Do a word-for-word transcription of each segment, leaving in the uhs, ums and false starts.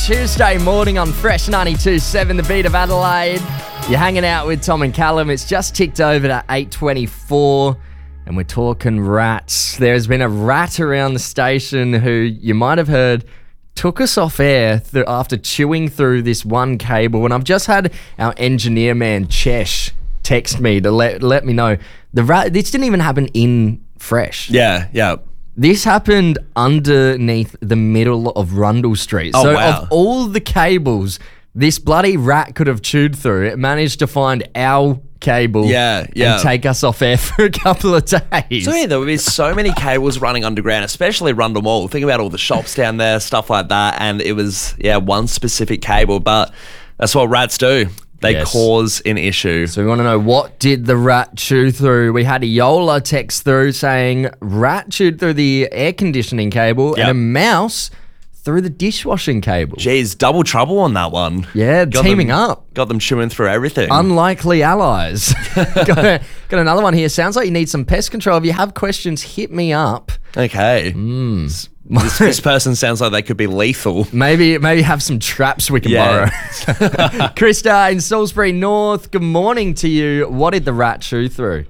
Tuesday morning on Fresh ninety-two point seven, the beat of Adelaide. You're hanging out with Tom and Callum. It's just ticked over to eight twenty-four and we're talking rats. There's been a rat around the station who you might have heard took us off air th- after chewing through this one cable. And I've just had our engineer man, Chesh, text me to let, let me know. The rat. This didn't even happen in Fresh. Yeah, yeah. This happened underneath the middle of Rundle Street. Oh, so wow. of all the cables this bloody rat could have chewed through, it managed to find our cable Yeah, yeah. and take us off air for a couple of days. So yeah, there would be so many cables running underground, especially Rundle Mall. Think about all the shops down there, stuff like that. And it was, yeah, one specific cable. But that's what rats do. They Yes. cause an issue. So we want to know, what did the rat chew through? We had a Yola text through saying rat chewed through the air conditioning cable Yep. and a mouse through the dishwashing cable. Geez, double trouble on that one. Yeah, Got teaming them- up. Got them chewing through everything. Unlikely allies. got, a, got another one here. Sounds like you need some pest control. If you have questions, hit me up. okay. Mm. This, this person sounds like they could be lethal. Maybe maybe have some traps we can Yeah. borrow. Krista in Salisbury North, good morning to you. What did the rat chew through?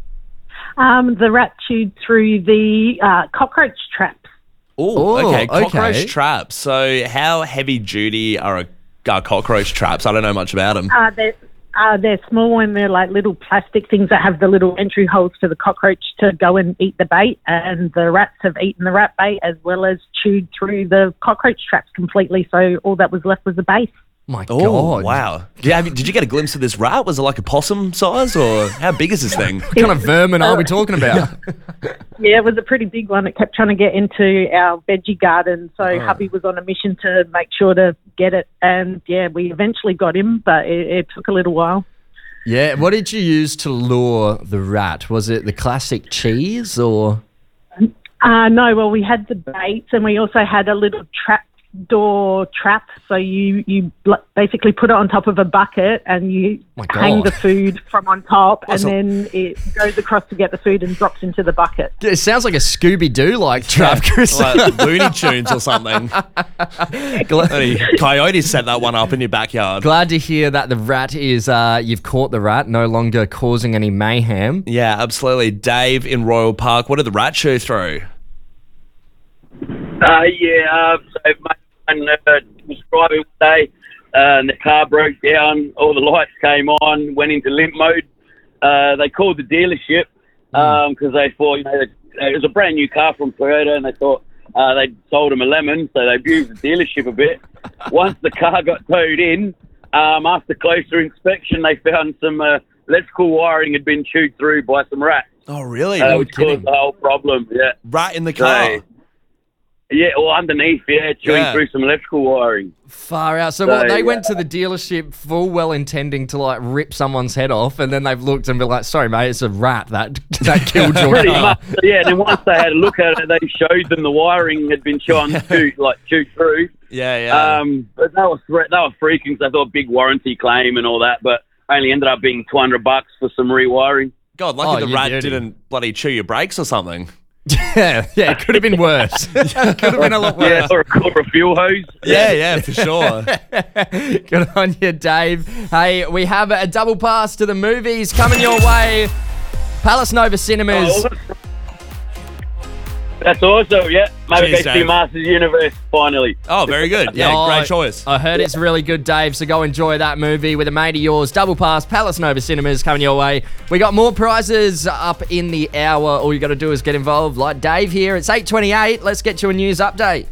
Um, the rat chewed through the uh, cockroach traps. Oh, Oh, okay. Cockroach okay. traps. So how heavy duty are, a, are cockroach traps? I don't know much about them. Uh, they're, uh, they're small and they're like little plastic things that have the little entry holes for the cockroach to go and eat the bait. And the rats have eaten the rat bait as well as chewed through the cockroach traps completely. So all that was left was the base. My Oh, God. wow. Did you, have, did you get a glimpse of this rat? Was it like a possum size or how big is this thing? What kind of vermin are we talking about? Yeah, it was a pretty big one. It kept trying to get into our veggie garden. So Oh. hubby was on a mission to make sure to get it. And yeah, we eventually got him, but it, it took a little while. Yeah, what did you use to lure the rat? Was it the classic cheese or? Uh, no, well, we had the baits and we also had a little trap door trap. So you, you bl- basically put it on top of a bucket and you My hang God. the food from on top What's and a- then it goes across to get the food and drops into the bucket. It sounds like a Scooby-Doo like trap, Krista. Like Looney Tunes or something. Any coyotes set that one up in your backyard. Glad to hear that the rat is, uh, you've caught the rat, no longer causing any mayhem. Yeah, absolutely. Dave in Royal Park, what did the rat chew through? Uh, yeah, uh, so mate uh, was driving one day uh, and the car broke down, all the lights came on, went into limp mode. Uh, they called the dealership because they thought, you know, that it was a brand new car from Toyota and they thought uh, they'd sold them a lemon, so they abused the dealership a bit. Once the car got towed in, um, after closer inspection, they found some uh, electrical wiring had been chewed through by some rats, Oh, really? uh, No which kidding. caused the whole problem, yeah. Rat in the car. So- Yeah, or underneath, yeah, chewing Yeah. through some electrical wiring. Far out. So, So, what, they yeah. went to the dealership full well intending to like rip someone's head off, and then they've looked and been like, sorry mate, it's a rat that that killed your Pretty car. much, so, yeah. And then once they had a look at it, they showed them the wiring had been shown chewed, like chewed through. Yeah, yeah. Um, but they were they were freaking. 'Cause they thought big warranty claim and all that, but only ended up being two hundred bucks for some rewiring. God, lucky Oh, the you rat dirty. didn't bloody chew your brakes or something. Yeah, yeah, it could have been worse. Could have been a lot Yeah, worse. or a, or a fuel hose. Yeah, yeah, for sure. Good on you, Dave. Hey, we have a double pass to the movies coming your way. Palace Nova Cinemas. Oh, that's awesome. Yeah, maybe Cheers, go see Dave. Masters Universe finally. Oh, very good. Yeah, Oh, great choice. I heard it's really good, Dave, so go enjoy that movie with a mate of yours. Double pass, Palace Nova Cinemas coming your way. We got more prizes up in the hour. All you got to do is get involved like Dave here. It's eight twenty-eight. Let's get you a news update.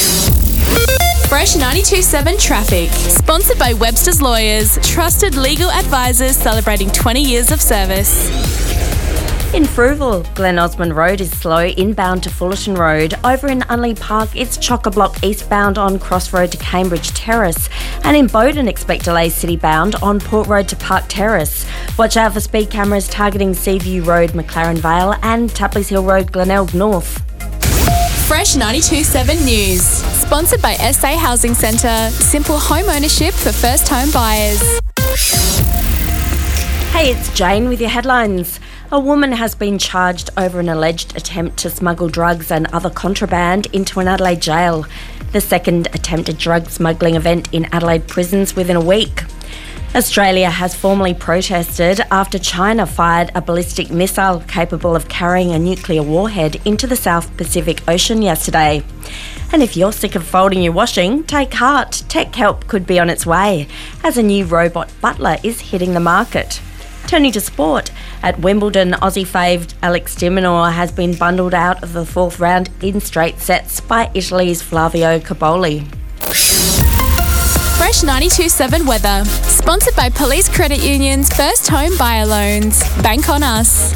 Fresh ninety-two point seven Traffic. Sponsored by Webster's Lawyers. Trusted legal advisors celebrating twenty years of service. In Fruval, Glen Osmond Road is slow inbound to Fullerton Road. Over in Unley Park, it's chock-a-block eastbound on Cross Road to Cambridge Terrace. And in Bowden, expect delays city-bound on Port Road to Park Terrace. Watch out for speed cameras targeting Seaview Road, McLaren Vale and Tapley's Hill Road, Glenelg North. Fresh ninety-two point seven News. Sponsored by S A Housing Centre. Simple home ownership for first home buyers. Hey, it's Jane with your headlines. A woman has been charged over an alleged attempt to smuggle drugs and other contraband into an Adelaide jail. The second attempted drug smuggling event in Adelaide prisons within a week. Australia has formally protested after China fired a ballistic missile capable of carrying a nuclear warhead into the South Pacific Ocean yesterday. And if you're sick of folding your washing, take heart. Tech help could be on its way, as a new robot butler is hitting the market. Turning to sport, at Wimbledon, Aussie fave Alex de Minaur has been bundled out of the fourth round in straight sets by Italy's Flavio Cobolli. Fresh ninety-two seven weather. Sponsored by Police Credit Union's First Home Buyer Loans. Bank on us.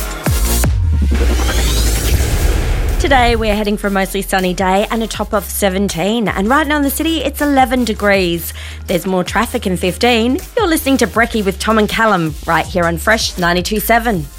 Today we're heading for a mostly sunny day and a top of seventeen. And right now in the city it's eleven degrees. There's more traffic in fifteen. You're listening to Brekkie with Tom and Callum right here on Fresh ninety-two seven.